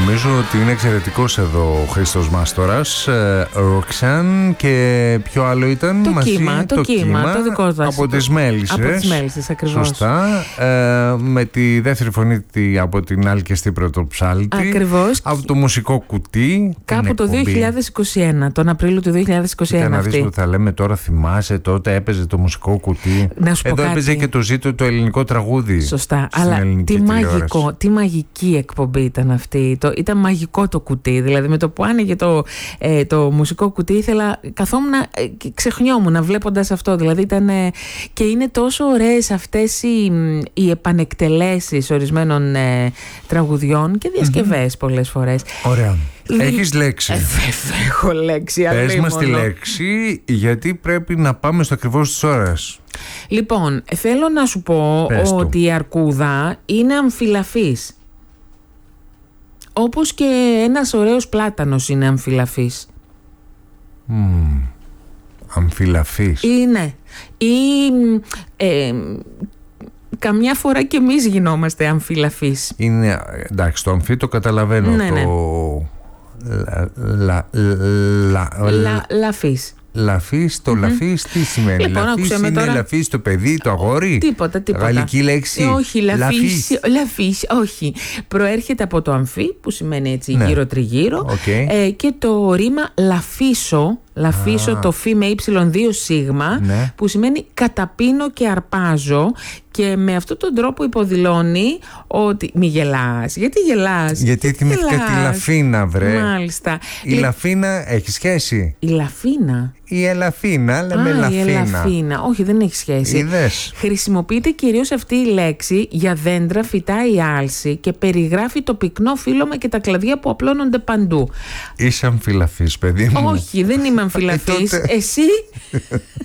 Νομίζω ότι είναι εξαιρετικός εδώ ο Χρήστος Μάστορας. Ροξάν και ποιο άλλο ήταν το μαζί? Το κύμα, το δικό του. Από τις Μέλισσες. Από τις Μέλισσες, ακριβώς. Σωστά. Με τη δεύτερη φωνή από την Άλκεστη Πρωτοψάλτη. Ακριβώς. Από το μουσικό κουτί. Κάπου το 2021, τον Απρίλιο του 2021. Να δεις που θα λέμε τώρα, θυμάσαι τότε έπαιζε το μουσικό κουτί. Εδώ έπαιζε και το Ζήτω, το ελληνικό τραγούδι. Σωστά. Αλλά τι μαγική εκπομπή ήταν αυτή. Ήταν μαγικό το κουτί. Δηλαδή με το που άνοιγε το μουσικό κουτί, καθόμουν και ξεχνιόμουν βλέποντας αυτό. Δηλαδή ήταν. Και είναι τόσο ωραίες αυτές οι επανεκτελέσεις ορισμένων τραγουδιών και διασκευές πολλές φορές. Ωραία. Έχεις λέξη? Έχω λέξη. Πες μας τη λέξη, γιατί πρέπει να πάμε στο ακριβώς της ώρας. Λοιπόν, θέλω να σου πω ότι η αρκούδα είναι αμφιλαφής. Όπως και ένας ωραίος πλάτανος είναι αμφιλαφής. Αμφιλαφής. Είναι. Ή καμιά φορά και εμείς γινόμαστε αμφιλαφείς. Είναι, εντάξει, το αμφί το καταλαβαίνω. Ναι, ναι. Λαφής. Λαφής, το λαφής τι σημαίνει? Λοιπόν, λαφής είναι τώρα... λαφής το παιδί, το αγόρι? Τίποτα. Γαλλική λέξη? Όχι, λαφής, όχι. Προέρχεται από το αμφί που σημαίνει έτσι γύρω τριγύρω, και το ρήμα λαφίσω το φι με y2 σίγμα, που σημαίνει καταπίνω και αρπάζω, και με αυτόν τον τρόπο υποδηλώνει ότι μη γελάς. Γιατί γελάς? Γιατί θυμήθηκα τη Λαφίνα, βρε. Μάλιστα. Η Λαφίνα έχει σχέση? Η Λαφίνα. Η Ελαφίνα, λέμε Λαφίνα. Η Ελαφίνα. Όχι, δεν έχει σχέση. Είδες. Χρησιμοποιείται κυρίως αυτή η λέξη για δέντρα, φυτά ή άλση και περιγράφει το πυκνό φύλλωμα και τα κλαδιά που απλώνονται παντού. Είσαι αμφιλαφής, παιδί μου? Όχι, δεν είμαι αμφιλαφής. Εσύ?